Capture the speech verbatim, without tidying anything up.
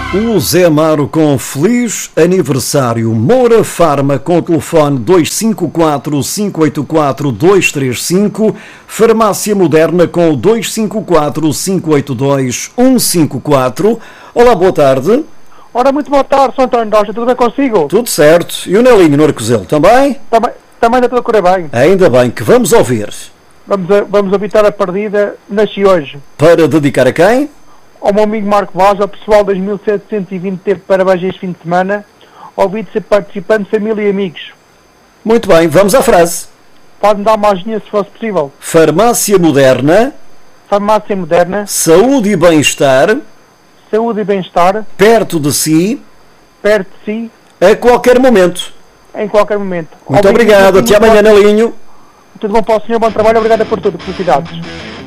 O Zé Amaro com feliz aniversário. Moura Farma com o telefone dois cinco quatro, cinco oito quatro, dois três cinco. Farmácia Moderna com o dois cinco quatro, cinco oito dois, um cinco quatro. Olá, boa tarde. Ora, muito boa tarde, Sr. António Rocha, tudo bem consigo? Tudo certo. E o Nelinho no Arcozelo também? Também, também ainda tudo a correr bem. Ainda bem, que vamos ouvir. Vamos, a, vamos evitar a perdida, nasci hoje. Para dedicar a quem? Ao meu amigo Marco Vaz, ao pessoal dois mil setecentos e vinte teve parabéns este fim de semana, ouvido ser participante, família e amigos. Muito bem, vamos à frase. Pode-me dar uma ajudinha se fosse possível. Farmácia Moderna, Farmácia Moderna, saúde e bem-estar, saúde e bem-estar, perto de si, perto de si, a qualquer momento. em qualquer momento. Muito obrigado, até amanhã, Nelinho. Tudo bom para o senhor, bom trabalho, obrigado por tudo, felicidades.